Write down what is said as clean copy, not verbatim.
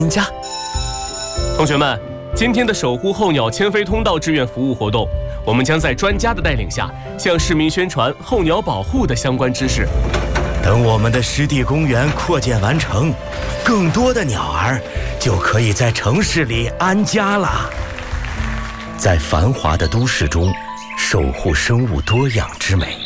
家。 同学们，今天的守护候鸟迁飞通道志愿服务活动，我们将在专家的带领下，向市民宣传候鸟保护的相关知识。 等我们的湿地公园扩建完成，更多的鸟儿就可以在城市里安家了。在繁华的都市中，守护生物多样之美。